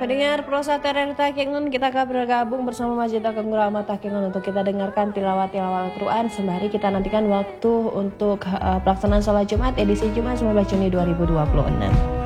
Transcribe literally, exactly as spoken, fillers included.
Pendengar Prosa Terer Takengon, kita akan bergabung bersama Masjid Agung Rahmat Takengon untuk kita dengarkan tilawat-tilawat Al-Quran. Sembari kita nantikan waktu untuk uh, pelaksanaan sholat Jumat edisi Jumat sembilan belas Juni dua ribu dua puluh enam.